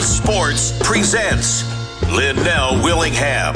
Sports presents Linnell Willingham.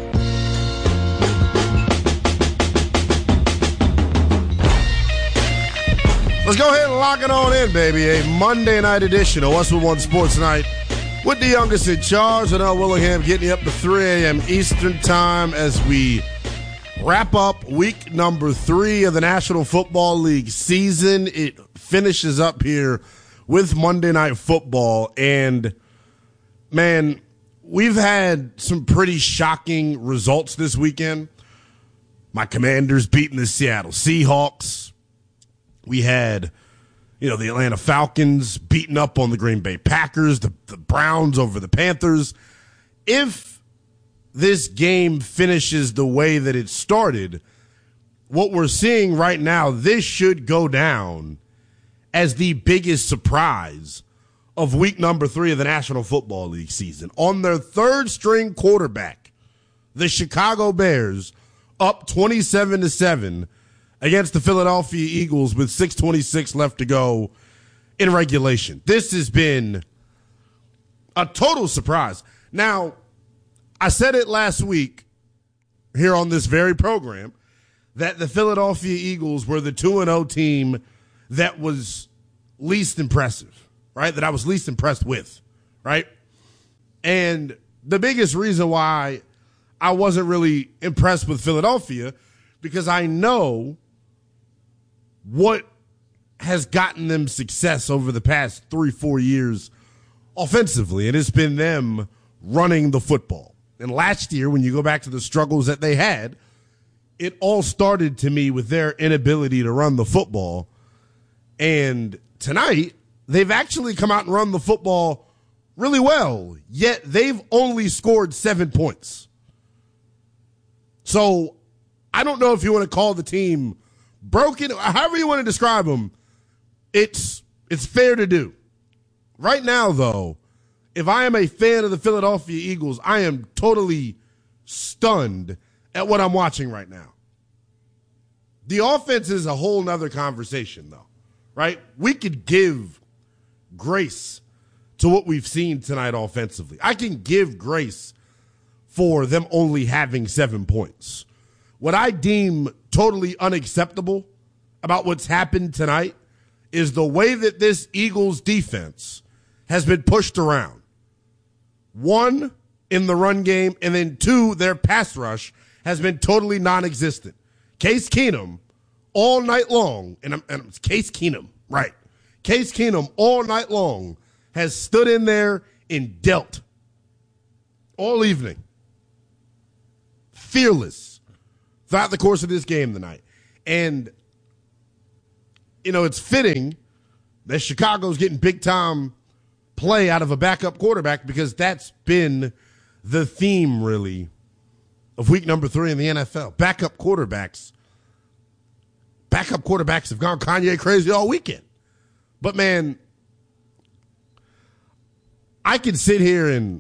Let's go ahead and lock it on in, baby. A Monday night edition of What's With One Sports Night with the youngest in charge, Linnell Willingham, getting you up to 3 a.m. Eastern Time as we wrap up week number 3 of the National Football League season. It finishes up here with Monday Night Football, and man, we've had some pretty shocking results this weekend. My Commanders beating the Seattle Seahawks. We had, the Atlanta Falcons beating up on the Green Bay Packers, the Browns over the Panthers. If this game finishes the way that it started, what we're seeing right now, this should go down as the biggest surprise of week number 3 of the National Football League season. On their third string quarterback, the Chicago Bears up 27-7 against the Philadelphia Eagles with 6:26 left to go in regulation. This has been a total surprise. Now, I said it last week here on this very program that the Philadelphia Eagles were the 2-0 team that was least impressive, right? That I was least impressed with, right? And the biggest reason why I wasn't really impressed with Philadelphia, because I know what has gotten them success over the past 3-4 years offensively, and it's been them running the football. And last year, when you go back to the struggles that they had, it all started to me with their inability to run the football. And tonight, they've actually come out and run the football really well, yet they've only scored 7 points. So I don't know if you want to call the team broken, however you want to describe them, it's fair to do. Right now, though, if I am a fan of the Philadelphia Eagles, I am totally stunned at what I'm watching right now. The offense is a whole nother conversation, though, right? We could give grace to what we've seen tonight offensively. I can give grace for them only having 7 points. What I deem totally unacceptable about what's happened tonight is the way that this Eagles defense has been pushed around. 1, in the run game, and then 2, their pass rush has been totally non-existent. Case Keenum all night long, and it's Case Keenum, right? Case Keenum all night long has stood in there and dealt all evening. Fearless throughout the course of this game tonight. And, it's fitting that Chicago's getting big-time play out of a backup quarterback, because that's been the theme, really, of week number 3 in the NFL. Backup quarterbacks have gone Kanye crazy all weekend. But, man, I can sit here and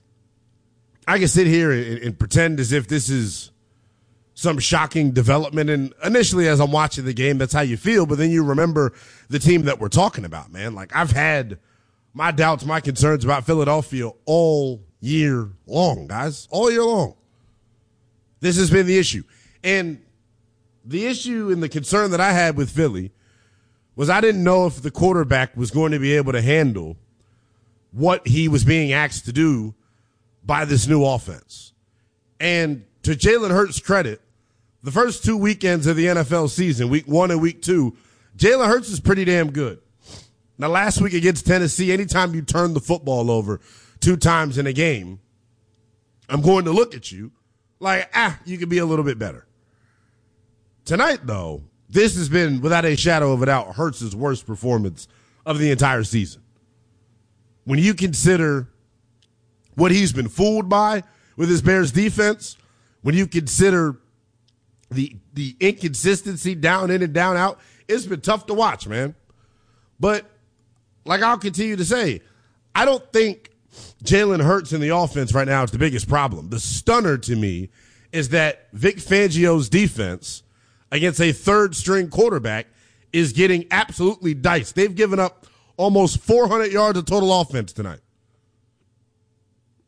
pretend as if this is some shocking development. And initially, as I'm watching the game, that's how you feel. But then you remember the team that we're talking about, man. Like, I've had my doubts, my concerns about Philadelphia all year long, guys. All year long. This has been the issue. And the issue and the concern that I had with Philly was I didn't know if the quarterback was going to be able to handle what he was being asked to do by this new offense. And to Jalen Hurts' credit, the first 2 weekends of the NFL season, week 1 and week 2, Jalen Hurts is pretty damn good. Now, last week against Tennessee, anytime you turn the football over 2 times in a game, I'm going to look at you like, you could be a little bit better. Tonight, though, this has been, without a shadow of a doubt, Hurts' worst performance of the entire season. When you consider what he's been fooled by with his Bears defense, when you consider the inconsistency down in and down out, it's been tough to watch, man. But like I'll continue to say, I don't think Jalen Hurts in the offense right now is the biggest problem. The stunner to me is that Vic Fangio's defense against a third-string quarterback is getting absolutely diced. They've given up almost 400 yards of total offense tonight.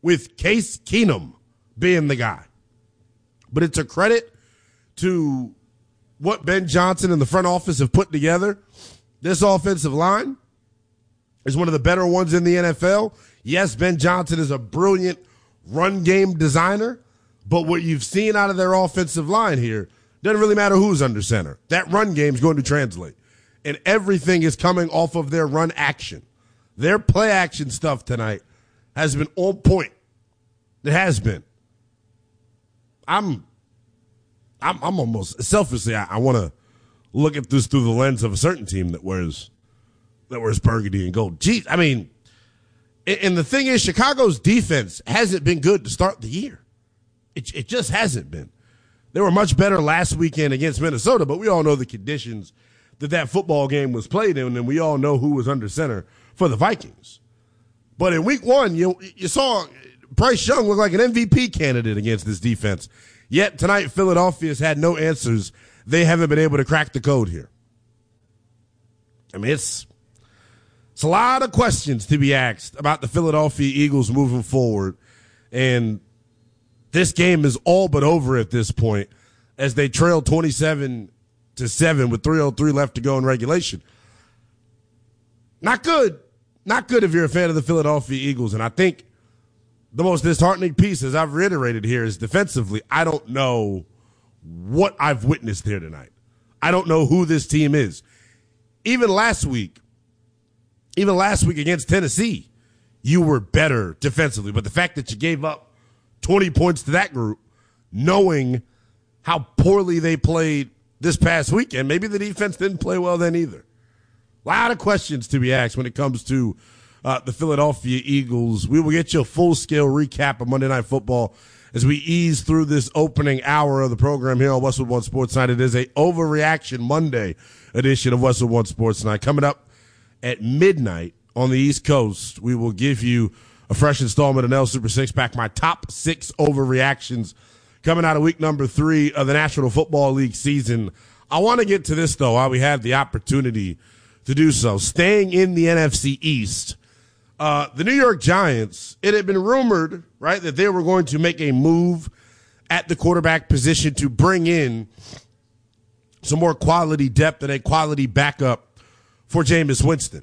with Case Keenum being the guy. But it's a credit to what Ben Johnson and the front office have put together. This offensive line is one of the better ones in the NFL. Yes, Ben Johnson is a brilliant run game designer, but what you've seen out of their offensive line here doesn't really matter who's under center. That run game is going to translate, and everything is coming off of their run action. Their play action stuff tonight has been on point. It has been. I'm almost selfishly, I want to look at this through the lens of a certain team that wears burgundy and gold. Geez, I mean, and the thing is, Chicago's defense hasn't been good to start the year. It just hasn't been. They were much better last weekend against Minnesota, but we all know the conditions that football game was played in, and we all know who was under center for the Vikings. But in week one, you saw Bryce Young look like an MVP candidate against this defense. Yet tonight, Philadelphia's had no answers. They haven't been able to crack the code here. I mean, it's a lot of questions to be asked about the Philadelphia Eagles moving forward. And this game is all but over at this point as they trail 27-7 with 3:03 left to go in regulation. Not good. Not good if you're a fan of the Philadelphia Eagles. And I think the most disheartening piece, as I've reiterated here, is defensively, I don't know what I've witnessed here tonight. I don't know who this team is. Even last week against Tennessee, you were better defensively. But the fact that you gave up 20 points to that group, knowing how poorly they played this past weekend, maybe the defense didn't play well then either. A lot of questions to be asked when it comes to the Philadelphia Eagles. We will get you a full-scale recap of Monday Night Football as we ease through this opening hour of the program here on Westwood One Sports Night. It is a Overreaction Monday edition of Westwood One Sports Night. Coming up at midnight on the East Coast, we will give you a fresh installment of Nell Super Six Pack, my top 6 overreactions coming out of week number 3 of the National Football League season. I want to get to this, though, while we have the opportunity to do so. Staying in the NFC East, the New York Giants, it had been rumored, right, that they were going to make a move at the quarterback position to bring in some more quality depth and a quality backup for Jameis Winston.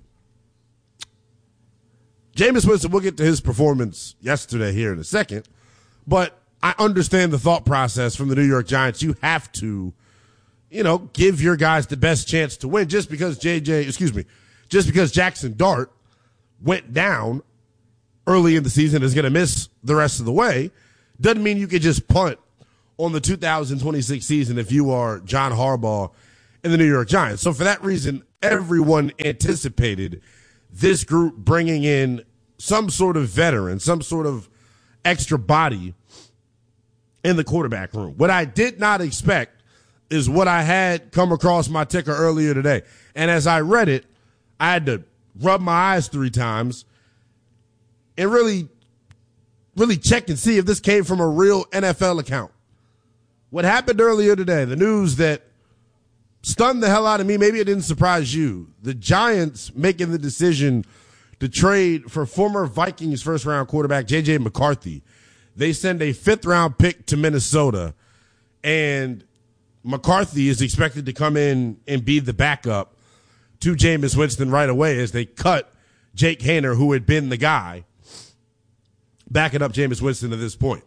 Jameis Winston, we'll get to his performance yesterday here in a second, but I understand the thought process from the New York Giants. You have to, give your guys the best chance to win. Just because Jackson Dart went down early in the season is going to miss the rest of the way, doesn't mean you can just punt on the 2026 season if you are John Harbaugh and the New York Giants. So for that reason, everyone anticipated this group bringing in some sort of veteran, some sort of extra body in the quarterback room. What I did not expect is what I had come across my ticker earlier today. And as I read it, I had to rub my eyes 3 times and really check and see if this came from a real NFL account. What happened earlier today, the news that stunned the hell out of me, maybe it didn't surprise you. The Giants making the decision to trade for former Vikings first-round quarterback J.J. McCarthy. They send a 5th-round pick to Minnesota, and McCarthy is expected to come in and be the backup to Jameis Winston right away as they cut Jake Haener, who had been the guy backing up Jameis Winston to this point.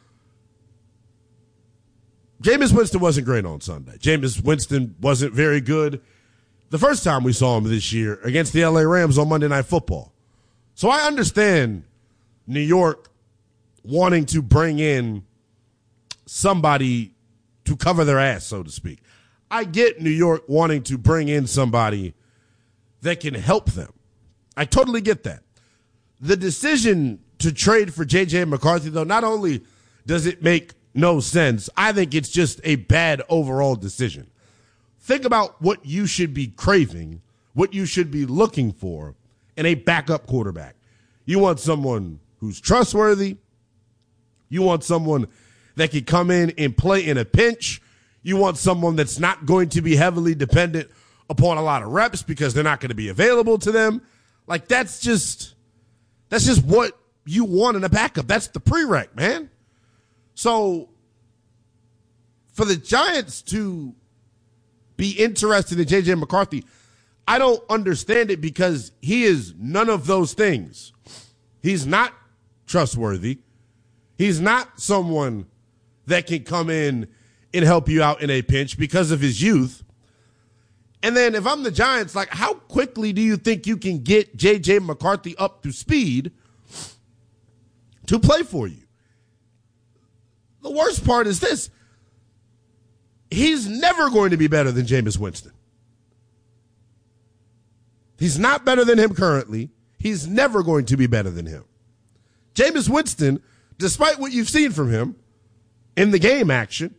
Jameis Winston wasn't great on Sunday. Jameis Winston wasn't very good the first time we saw him this year against the LA Rams on Monday Night Football. So I understand New York wanting to bring in somebody to cover their ass, so to speak. I get New York wanting to bring in somebody that can help them. I totally get that. The decision to trade for J.J. McCarthy, though, not only does it make no sense, I think it's just a bad overall decision. Think about what you should be craving, what you should be looking for in a backup quarterback. You want someone who's trustworthy. You want someone that can come in and play in a pinch. You want someone that's not going to be heavily dependent upon a lot of reps because they're not going to be available to them. Like, that's just what you want in a backup. That's the prereq, man. So for the Giants to be interested in J.J. McCarthy, I don't understand it because he is none of those things. He's not trustworthy. He's not someone that can come in and help you out in a pinch because of his youth. And then if I'm the Giants, like, how quickly do you think you can get J.J. McCarthy up to speed to play for you? The worst part is this. He's never going to be better than Jameis Winston. He's not better than him currently. He's never going to be better than him. Jameis Winston, despite what you've seen from him in the game action,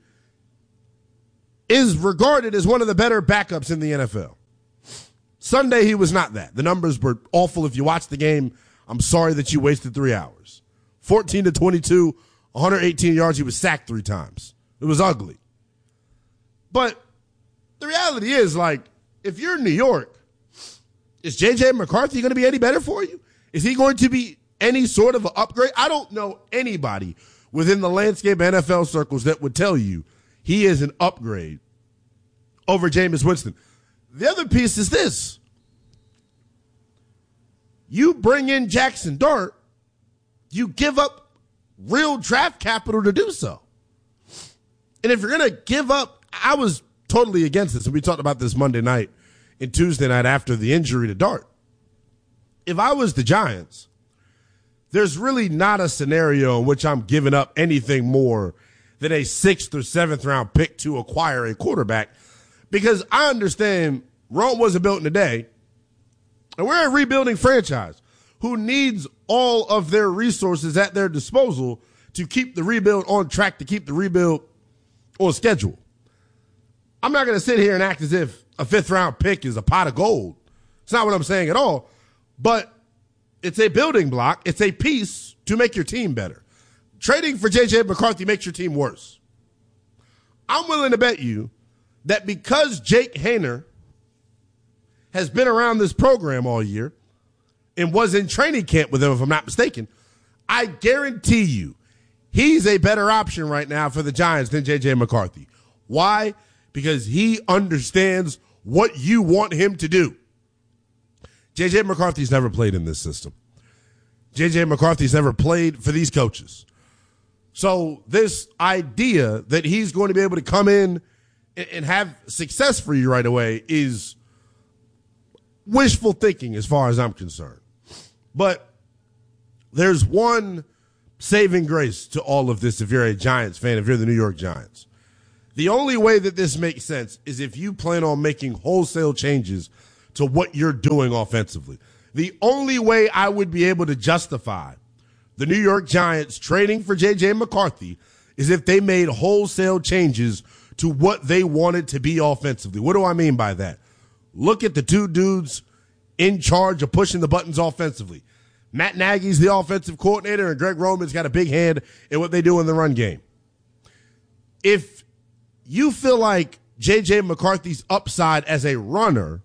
is regarded as one of the better backups in the NFL. Sunday, he was not that. The numbers were awful. If you watched the game, I'm sorry that you wasted 3 hours. 14 to 22, 118 yards. He was sacked 3 times. It was ugly. But the reality is, like, if you're in New York, is J.J. McCarthy going to be any better for you? Is he going to be any sort of an upgrade? I don't know anybody within the landscape of NFL circles that would tell you he is an upgrade over Jameis Winston. The other piece is this. You bring in Jackson Dart, you give up real draft capital to do so. And if you're going to give up, I was totally against this, and we talked about this Monday night and Tuesday night after the injury to Dart. If I was the Giants, there's really not a scenario in which I'm giving up anything more than a 6th or 7th round pick to acquire a quarterback, because I understand Rome wasn't built in a day, and we're a rebuilding franchise who needs all of their resources at their disposal to keep the rebuild on track, to keep the rebuild on schedule. I'm not going to sit here and act as if a 5th round pick is a pot of gold. It's not what I'm saying at all, but it's a building block. It's a piece to make your team better. Trading for J.J. McCarthy makes your team worse. I'm willing to bet you that because Jake Haener has been around this program all year and was in training camp with him, if I'm not mistaken, I guarantee you he's a better option right now for the Giants than J.J. McCarthy. Why? Because he understands what you want him to do. J.J. McCarthy's never played in this system. J.J. McCarthy's never played for these coaches. So this idea that he's going to be able to come in and have success for you right away is wishful thinking as far as I'm concerned. But there's one saving grace to all of this if you're a Giants fan, if you're the New York Giants. The only way that this makes sense is if you plan on making wholesale changes to what you're doing offensively. The only way I would be able to justify the New York Giants trading for J.J. McCarthy is if they made wholesale changes to what they wanted to be offensively. What do I mean by that? Look at the 2 dudes in charge of pushing the buttons offensively. Matt Nagy's the offensive coordinator, and Greg Roman's got a big hand in what they do in the run game. If you feel like J.J. McCarthy's upside as a runner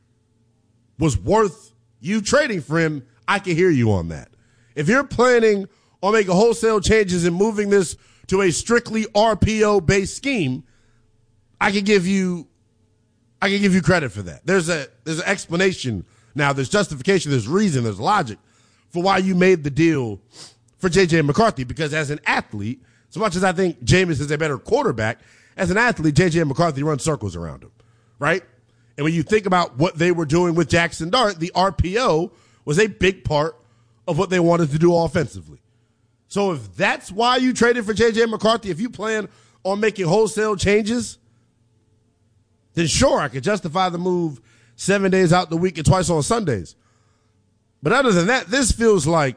was worth you trading for him, I can hear you on that. If you're planning on making wholesale changes and moving this to a strictly RPO-based scheme, I can give you credit for that. There's an explanation now. There's justification. There's reason. There's logic for why you made the deal for J.J. McCarthy. Because as an athlete, as much as I think Jameis is a better quarterback, as an athlete, J.J. McCarthy runs circles around him, right? And when you think about what they were doing with Jackson Dart, the RPO was a big part of what they wanted to do offensively. So if that's why you traded for J.J. McCarthy, if you plan on making wholesale changes, then sure, I could justify the move 7 days out the week and twice on Sundays. But other than that, this feels like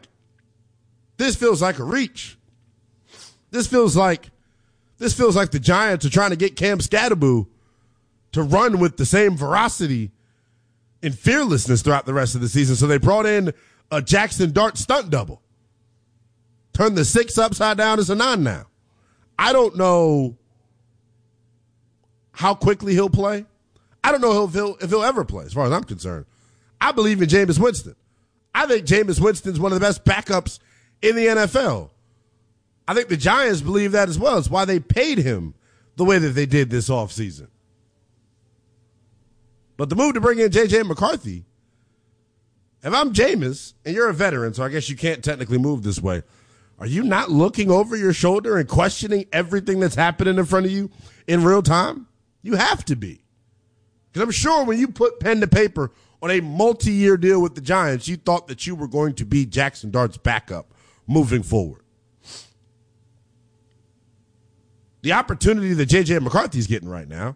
a reach. This feels like the Giants are trying to get Cam Scatterboo to run with the same veracity and fearlessness throughout the rest of the season. So they brought in a Jackson Dart stunt double. Turn the 6 upside down as a 9 now. I don't know how quickly he'll play. I don't know if he'll ever play, as far as I'm concerned. I believe in Jameis Winston. I think Jameis Winston's one of the best backups in the NFL. I think the Giants believe that as well. It's why they paid him the way that they did this offseason. But the move to bring in J.J. McCarthy, if I'm Jameis, and you're a veteran, so I guess you can't technically move this way, are you not looking over your shoulder and questioning everything that's happening in front of you in real time? You have to be. Because I'm sure when you put pen to paper on a multi-year deal with the Giants, you thought that you were going to be Jackson Dart's backup moving forward. The opportunity that J.J. McCarthy's getting right now,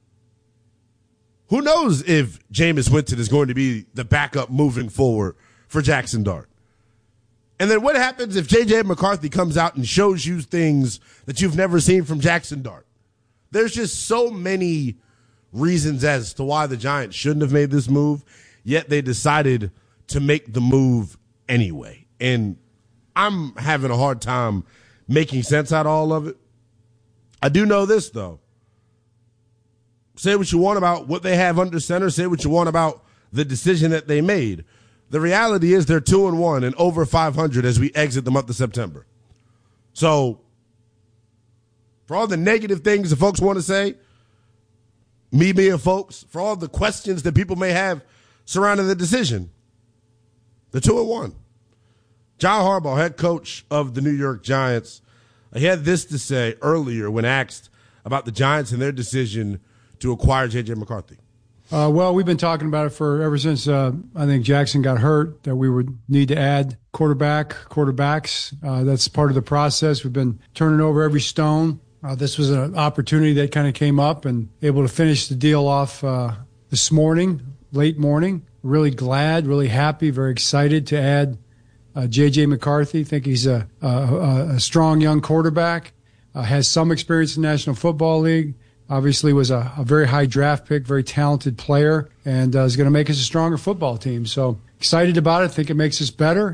who knows if Jameis Winston is going to be the backup moving forward for Jackson Dart? And then what happens if J.J. McCarthy comes out and shows you things that you've never seen from Jackson Dart? There's just so many reasons as to why the Giants shouldn't have made this move, yet they decided to make the move anyway. And I'm having a hard time making sense out of all of it. I do know this, though. Say what you want about what they have under center. Say what you want about the decision that they made. The reality is they're 2-1 and over 500 as we exit the month of September. So, for all the negative things that folks want to say, me being folks, for all the questions that people may have surrounding the decision, they're 2-1. John Harbaugh, head coach of the New York Giants, he had this to say earlier when asked about the Giants and their decision to acquire J.J. McCarthy. Well, we've been talking about it ever since I think Jackson got hurt, that we would need to add quarterbacks. That's part of the process. We've been turning over every stone. This was an opportunity that kind of came up, and able to finish the deal off this morning, late morning. Really glad, really happy, very excited to add J.J. McCarthy. Think he's a strong young quarterback, has some experience in the National Football League. Obviously was a very high draft pick, very talented player, and is going to make us a stronger football team. So excited about it. Think it makes us better.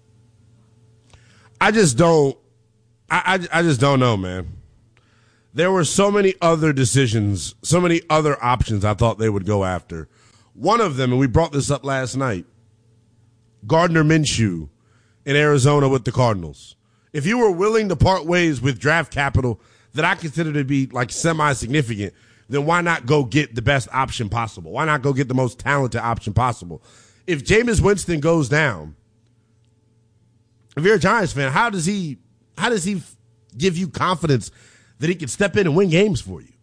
I just don't know, man. There were so many other decisions, so many other options I thought they would go after. One of them, and we brought this up last night, Gardner Minshew in Arizona with the Cardinals. If you were willing to part ways with draft capital that I consider to be like semi-significant, then why not go get the best option possible? Why not go get the most talented option possible? If Jameis Winston goes down, if you're a Giants fan, how does he give you confidence that he can step in and win games for you?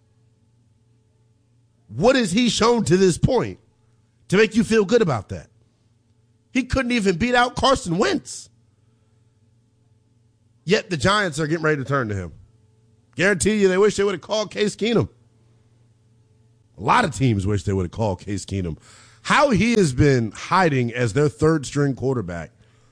What has he shown to this point to make you feel good about that? He couldn't even beat out Carson Wentz. Yet the Giants are getting ready to turn to him. Guarantee you they wish they would have called Case Keenum. A lot of teams wish they would have called Case Keenum. How he has been hiding as their third-string quarterback,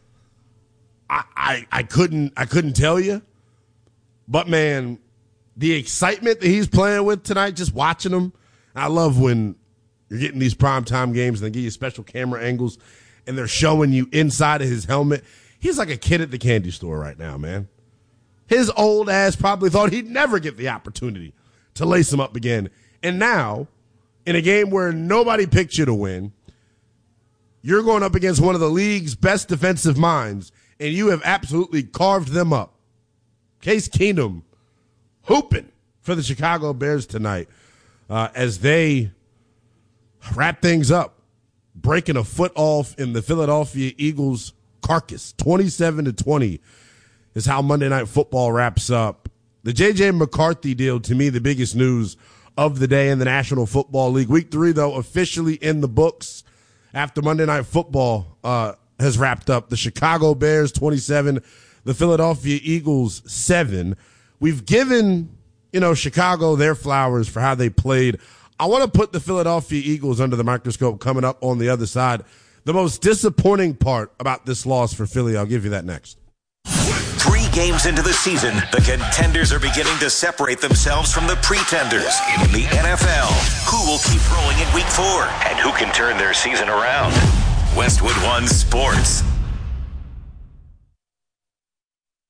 I couldn't tell you. But, man, the excitement that he's playing with tonight, just watching him, I love when you're getting these primetime games and they give you special camera angles and they're showing you inside of his helmet. He's like a kid at the candy store right now, man. His old ass probably thought he'd never get the opportunity to lace him up again. And now, in a game where nobody picked you to win, you're going up against one of the league's best defensive minds, and you have absolutely carved them up. Case Keenum hooping for the Chicago Bears tonight as they wrap things up, breaking a foot off in the Philadelphia Eagles' carcass. 27-20 is how Monday Night Football wraps up. The J.J. McCarthy deal, to me, the biggest news of the day in the National Football League. Week 3, though, officially in the books after Monday Night Football has wrapped up. The Chicago Bears 27, the Philadelphia Eagles 7. We've given, Chicago their flowers for how they played. I want to put the Philadelphia Eagles under the microscope coming up on the other side. The most disappointing part about this loss for Philly, I'll give you that next. 3 games into the season, the contenders are beginning to separate themselves from the pretenders in the NFL. Who will keep rolling in week 4 and who can turn their season around? Westwood One Sports.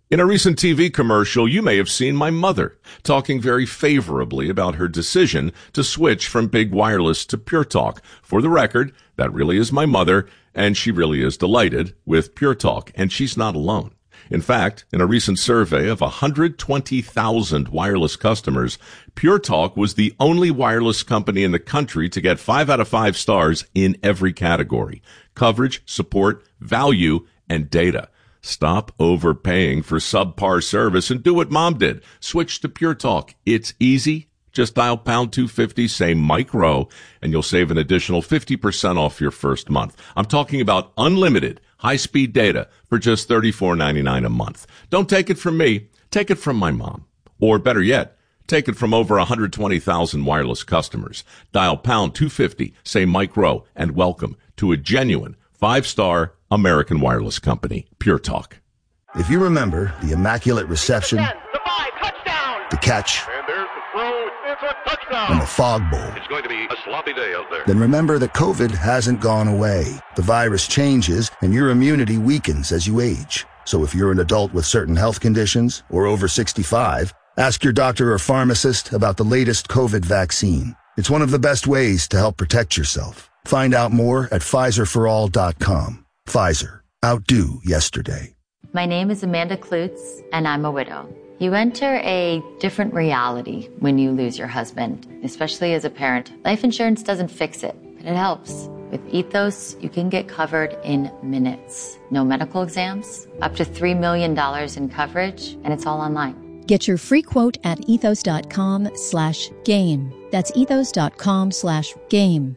In a recent TV commercial, you may have seen my mother talking very favorably about her decision to switch from Big Wireless to Pure Talk. For the record, that really is my mother, and she really is delighted with Pure Talk, and she's not alone. In fact, in a recent survey of 120,000 wireless customers, Pure Talk was the only wireless company in the country to get 5 out of 5 stars in every category: coverage, support, value, and data. Stop overpaying for subpar service and do what Mom did. Switch to Pure Talk. It's easy. Just dial pound 250, say Mike Rowe, and you'll save an additional 50% off your first month. I'm talking about unlimited high-speed data for just $34.99 a month. Don't take it from me. Take it from my mom. Or better yet, take it from over 120,000 wireless customers. Dial pound 250, say Mike Rowe, and welcome to a genuine 5-star American wireless company, Pure Talk. If you remember the immaculate reception, the 5, touchdown, the catch, and there's the throw, it's a touchdown, and the fog bowl, it's going to be a sloppy day out there. Then remember that COVID hasn't gone away. The virus changes, and your immunity weakens as you age. So if you're an adult with certain health conditions or over 65, ask your doctor or pharmacist about the latest COVID vaccine. It's one of the best ways to help protect yourself. Find out more at PfizerForAll.com. Pfizer. Outdo yesterday. My name is Amanda Klutz, and I'm a widow. You enter a different reality when you lose your husband, especially as a parent. Life insurance doesn't fix it, but it helps. With Ethos, you can get covered in minutes. No medical exams, up to $3 million in coverage, and it's all online. Get your free quote at ethos.com/game. That's ethos.com/game.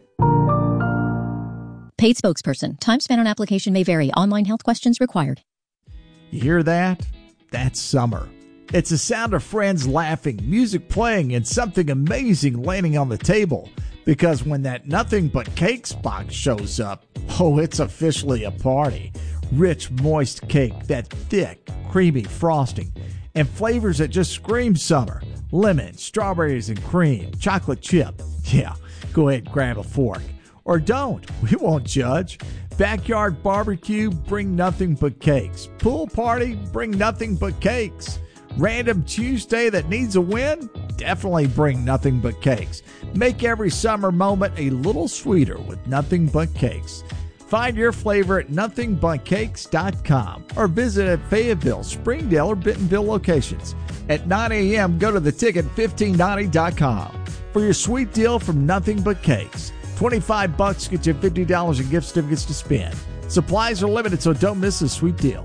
Paid spokesperson. Time spent on application may vary. Online health questions required. You hear that? That's summer. It's the sound of friends laughing, music playing, and something amazing landing on the table. Because when that Nothing But Cakes box shows up, oh, it's officially a party. Rich, moist cake, that thick, creamy frosting, and flavors that just scream summer. Lemon, strawberries and cream, chocolate chip. Yeah, go ahead and grab a fork. Or don't. We won't judge. Backyard barbecue, bring nothing but cakes. Pool party, bring nothing but cakes. Random Tuesday that needs a win? Definitely bring nothing but cakes. Make every summer moment a little sweeter with Nothing But Cakes. Find your flavor at nothingbutcakes.com or visit at Fayetteville, Springdale, or Bentonville locations. At 9 a.m., go to theticket1590.com for your sweet deal from Nothing But Cakes. $25 gets you $50 in gift certificates to spend. Supplies are limited, so don't miss this sweet deal.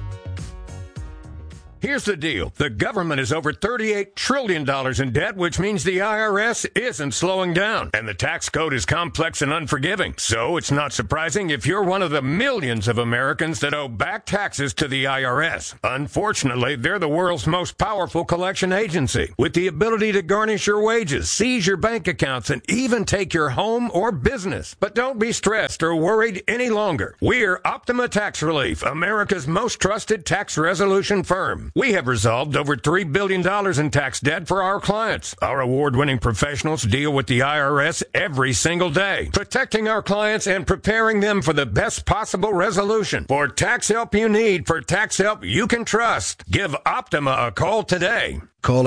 Here's the deal. The government is over $38 trillion in debt, which means the IRS isn't slowing down. And the tax code is complex and unforgiving. So it's not surprising if you're one of the millions of Americans that owe back taxes to the IRS. Unfortunately, they're the world's most powerful collection agency, with the ability to garnish your wages, seize your bank accounts, and even take your home or business. But don't be stressed or worried any longer. We're Optima Tax Relief, America's most trusted tax resolution firm. We have resolved over $3 billion in tax debt for our clients. Our award-winning professionals deal with the IRS every single day, protecting our clients and preparing them for the best possible resolution. For tax help you need, for tax help you can trust, give Optima a call today. Call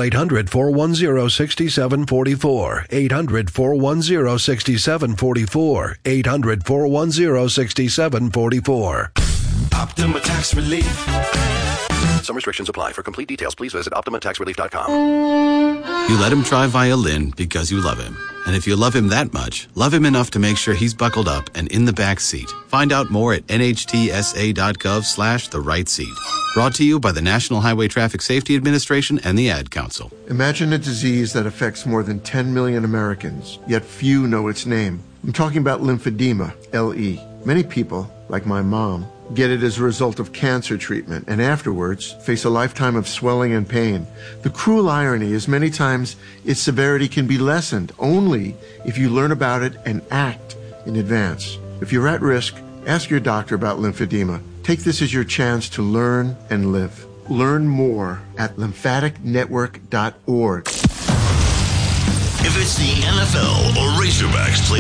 800-410-6744. 800-410-6744. 800-410-6744. Optima Tax Relief. Some restrictions apply. For complete details, please visit OptimaTaxRelief.com. You let him try violin because you love him. And if you love him that much, love him enough to make sure he's buckled up and in the back seat. Find out more at nhtsa.gov/the-right-seat. Brought to you by the National Highway Traffic Safety Administration and the Ad Council. Imagine a disease that affects more than 10 million Americans, yet few know its name. I'm talking about lymphedema, LE. Many people, like my mom, get it as a result of cancer treatment and afterwards face a lifetime of swelling and pain. The cruel irony is many times its severity can be lessened only if you learn about it and act in advance. If you're at risk, ask your doctor about lymphedema. Take this as your chance to learn and live. Learn more at lymphaticnetwork.org. If it's the NFL or Razorbacks, play